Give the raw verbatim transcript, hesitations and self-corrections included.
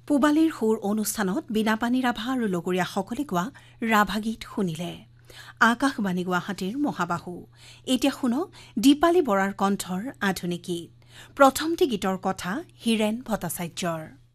পুবালীৰ সুৰ অনুষ্ঠানত বীণাপাণি ৰাভা আৰু লগৰীয়াসকলে গোৱা ৰাভা গীত শুনিলে। আকাশবাণী গুৱাহাটীৰ মহাবাহু। এতিয়া শুনক দীপালী বৰাৰ কণ্ঠৰ আধুনিক গীত। প্ৰথমটি গীতৰ কথা হীৰেন ভট্টাচাৰ্যৰ।